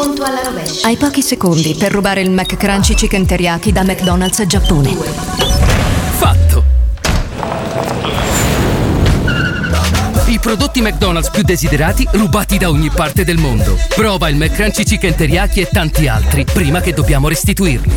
Conto alla rovescia. Hai pochi secondi per rubare il McCrunchy Chicken Teriyaki da McDonald's Giappone. Fatto! I prodotti McDonald's più desiderati rubati da ogni parte del mondo. Prova il McCrunchy Chicken Teriyaki e tanti altri prima che dobbiamo restituirli.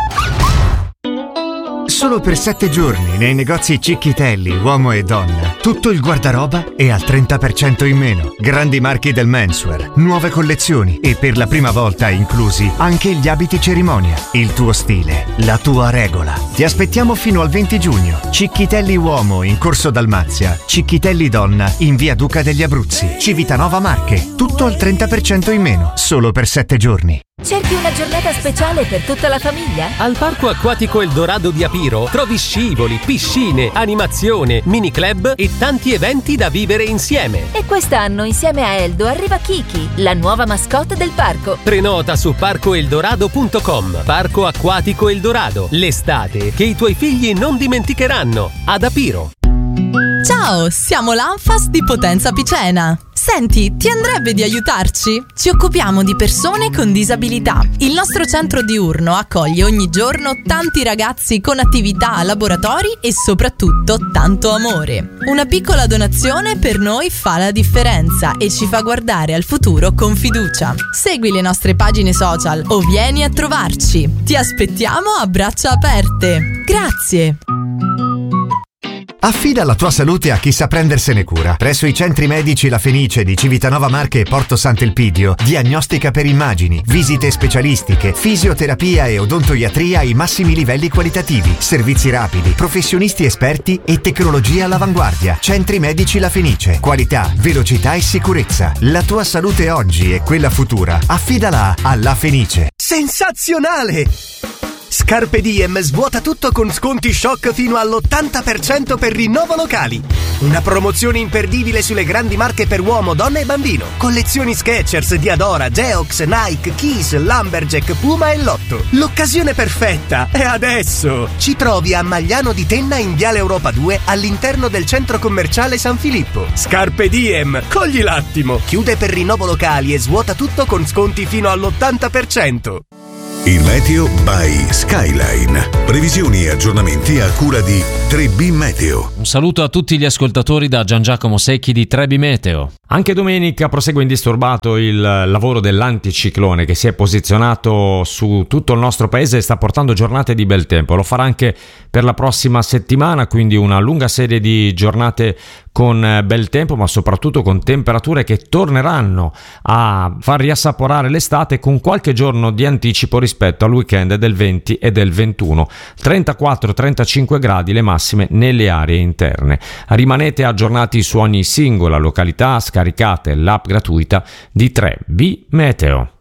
Solo per 7 giorni nei negozi Cicchitelli, uomo e donna. Tutto il guardaroba è al 30% in meno. Grandi marchi del menswear, nuove collezioni e per la prima volta inclusi anche gli abiti cerimonia. Il tuo stile, la tua regola. Ti aspettiamo fino al 20 giugno. Cicchitelli uomo in Corso Dalmazia, Cicchitelli donna in via Duca degli Abruzzi, Civitanova Marche. Tutto al 30% in meno, solo per 7 giorni. Cerchi una giornata speciale per tutta la famiglia? Al Parco Acquatico Eldorado di Apiro trovi scivoli, piscine, animazione, mini club e tanti eventi da vivere insieme. E quest'anno insieme a Eldo arriva Kiki, la nuova mascotte del parco. Prenota su parcoeldorado.com. Parco Acquatico Eldorado, l'estate che i tuoi figli non dimenticheranno. Ad Apiro. Ciao, siamo l'Anfas di Potenza Picena. Senti, ti andrebbe di aiutarci? Ci occupiamo di persone con disabilità. Il nostro centro diurno accoglie ogni giorno tanti ragazzi con attività, laboratori e soprattutto tanto amore. Una piccola donazione per noi fa la differenza e ci fa guardare al futuro con fiducia. Segui le nostre pagine social o vieni a trovarci. Ti aspettiamo a braccia aperte. Grazie! Affida la tua salute a chi sa prendersene cura. Presso i centri medici La Fenice di Civitanova Marche e Porto Sant'Elpidio, diagnostica per immagini, visite specialistiche, fisioterapia e odontoiatria ai massimi livelli qualitativi, servizi rapidi, professionisti esperti e tecnologia all'avanguardia. Centri medici La Fenice, qualità, velocità e sicurezza. La tua salute oggi e quella futura, affidala a La Fenice. Sensazionale! Scarpe Diem svuota tutto con sconti shock fino all'80% per rinnovo locali. Una promozione imperdibile sulle grandi marche per uomo, donna e bambino. Collezioni Skechers, Diadora, Geox, Nike, Kiss, Lumberjack, Puma e Lotto. L'occasione perfetta è adesso! Ci trovi a Magliano di Tenna in Viale Europa 2 all'interno del centro commerciale San Filippo. Scarpe Diem, cogli l'attimo! Chiude per rinnovo locali e svuota tutto con sconti fino all'80%. Il meteo by Skyline. Previsioni e aggiornamenti a cura di 3B Meteo. Un saluto a tutti gli ascoltatori da Gian Giacomo Secchi di 3B Meteo. Anche domenica prosegue indisturbato il lavoro dell'anticiclone che si è posizionato su tutto il nostro paese e sta portando giornate di bel tempo. Lo farà anche per la prossima settimana, quindi una lunga serie di giornate con bel tempo, ma soprattutto con temperature che torneranno a far riassaporare l'estate con qualche giorno di anticipo rispetto al weekend del 20 e del 21. 34-35 gradi le massime nelle aree interne. Rimanete aggiornati su ogni singola località, scaricate l'app gratuita di 3B Meteo.